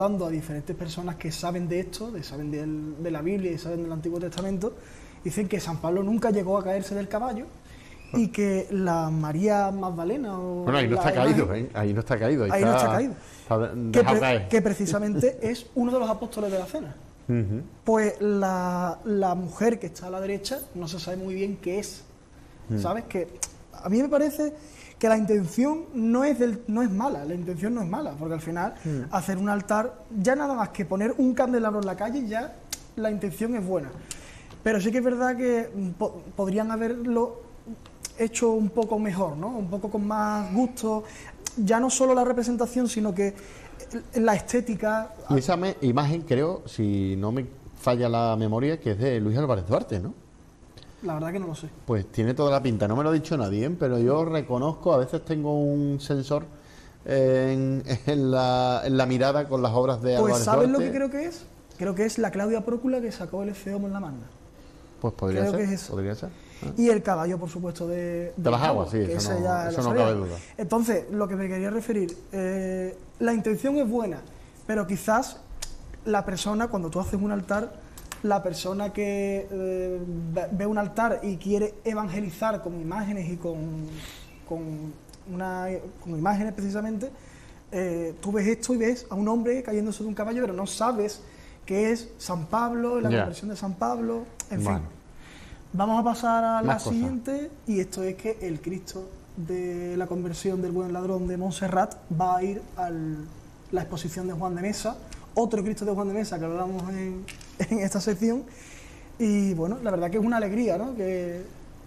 a diferentes personas que saben de esto, saben de la Biblia y saben del Antiguo Testamento, dicen que San Pablo nunca llegó a caerse del caballo y que la María Magdalena... Bueno, ahí no está caído, ¿eh? Ahí no está caído. Ahí no está caído. Está que precisamente es uno de los apóstoles de la cena. Pues la mujer que está a la derecha no se sabe muy bien qué es. ¿Sabes? Que a mí me parece que la intención no es mala, la intención no es mala, porque al final hacer un altar, ya nada más que poner un candelabro en la calle, ya la intención es buena. Pero sí que es verdad que podrían haberlo hecho un poco mejor, ¿no? Un poco con más gusto, ya no solo la representación, sino que la estética. Y esa imagen, creo, si no me falla la memoria, que es de Luis Álvarez Duarte, ¿no? La verdad que no lo sé. Pues tiene toda la pinta, no me lo ha dicho nadie, ¿eh? Pero yo reconozco, a veces tengo un sensor en la mirada con las obras de Álvarez Duarte. Pues ¿sabes lo que creo que es? Creo que es la Claudia Prócula que sacó el Efeomo en la Magna. Pues podría creo ser, que es eso. podría ser. Y el caballo, por supuesto, de las aguas, sí, que eso eso no cabe duda. Entonces, lo que me quería referir, la intención es buena, pero quizás la persona, cuando tú haces un altar, la persona que ve un altar y quiere evangelizar con imágenes y con imágenes precisamente, tú ves esto y ves a un hombre cayéndose de un caballo, pero no sabes que es San Pablo, la conversión de San Pablo, en fin. Vamos a pasar a la siguiente, y esto es que el Cristo de la conversión del buen ladrón de Montserrat va a ir a la exposición de Juan de Mesa, otro Cristo de Juan de Mesa que hablamos en esta sección, y bueno, la verdad que es una alegría, ¿no? que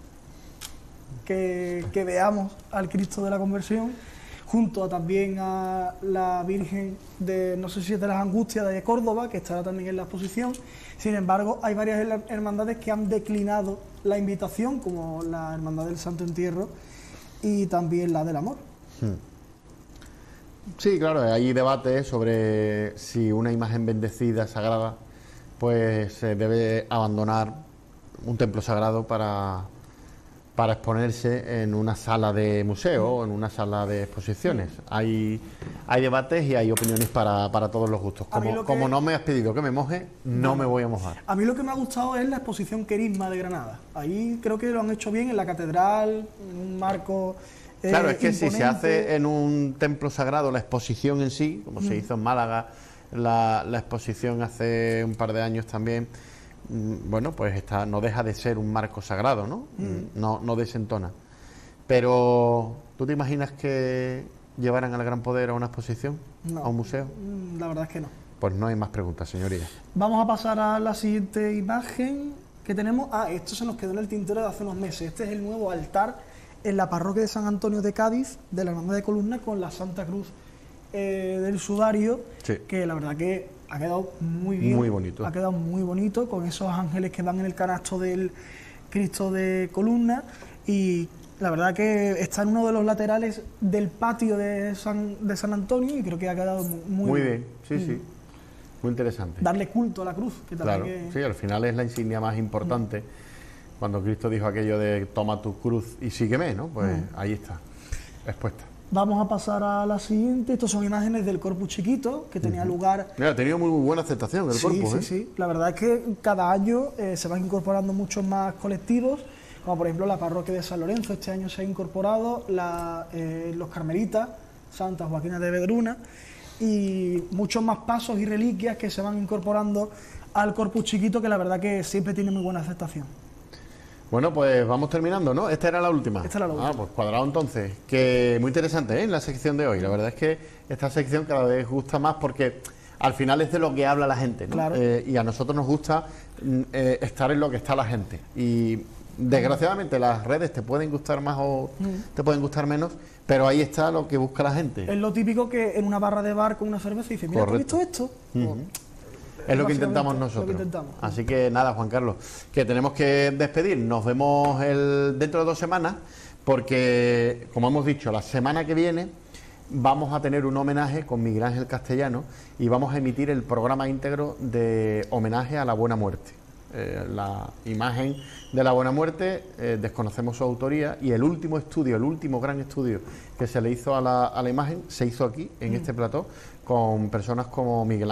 veamos al Cristo de la conversión, junto también a la Virgen de, no sé si es de las Angustias de Córdoba, que estará también en la exposición. Sin embargo, hay varias hermandades que han declinado la invitación, como la Hermandad del Santo Entierro y también la del Amor. Sí, claro, hay debates sobre si una imagen bendecida, sagrada, pues se debe abandonar un templo sagrado para exponerse en una sala de museo o en una sala de exposiciones. Hay debates y hay opiniones para todos los gustos. Como no me has pedido que me moje, no me voy a mojar. A mí lo que me ha gustado es la exposición Querisma de Granada. Ahí creo que lo han hecho bien, en la catedral, en un marco claro, es que imponente. si se hace en un templo sagrado la exposición en sí, como se hizo en Málaga, la exposición hace un par de años también, bueno, pues no deja de ser un marco sagrado, ¿no? No desentona. Pero, ¿tú te imaginas que llevaran al Gran Poder a una exposición? No, ¿a un museo? La verdad es que no. Pues no hay más preguntas, señoría. Vamos a pasar a la siguiente imagen que tenemos. Esto se nos quedó en el tintero de hace unos meses. Este es el nuevo altar en la parroquia de San Antonio de Cádiz, de la Hermandad de Columna, con la Santa Cruz del Sudario, que la verdad que ha quedado muy bien. Muy bonito. Ha quedado muy bonito, con esos ángeles que van en el canasto del Cristo de Columna, y la verdad que está en uno de los laterales del patio de San Antonio, y creo que ha quedado muy bien. Sí. Muy interesante. Darle culto a la cruz, que también sí, al final es la insignia más importante. Cuando Cristo dijo aquello de toma tu cruz y sígueme, ¿no? Pues ahí está, expuesta. Vamos a pasar a la siguiente. Estos son imágenes del Corpus Chiquito, que tenía lugar... Mira, ha tenido muy buena aceptación el Corpus, Sí. La verdad es que cada año se van incorporando muchos más colectivos, como por ejemplo la parroquia de San Lorenzo. Este año se ha incorporado los Carmelitas, Santa Joaquina de Vedruna, y muchos más pasos y reliquias que se van incorporando al Corpus Chiquito, que la verdad que siempre tiene muy buena aceptación. Bueno, pues vamos terminando, ¿no? Esta era la última. Esta era la última. Pues cuadrado entonces. Que muy interesante, ¿eh? La sección de hoy. La verdad es que esta sección cada vez gusta más porque al final es de lo que habla la gente, ¿no? Claro. Y a nosotros nos gusta estar en lo que está la gente. Y desgraciadamente las redes te pueden gustar más o te pueden gustar menos, pero ahí está lo que busca la gente. Es lo típico que en una barra de bar con una cerveza dice, mira, ¿tú has visto esto? Es lo que intentamos nosotros. Así que nada, Juan Carlos, que tenemos que despedir. Nos vemos dentro de 2 semanas, porque, como hemos dicho, la semana que viene vamos a tener un homenaje con Miguel Ángel Castellano y vamos a emitir el programa íntegro de homenaje a la Buena Muerte. La imagen de la Buena Muerte, desconocemos su autoría, y el último gran estudio que se le hizo a la imagen se hizo aquí, en este plató, con personas como Miguel Ángel